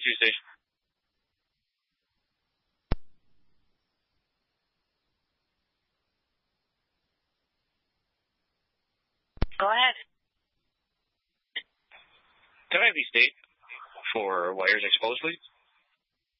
42 station. Go ahead. Can I have the state for wires exposed, please?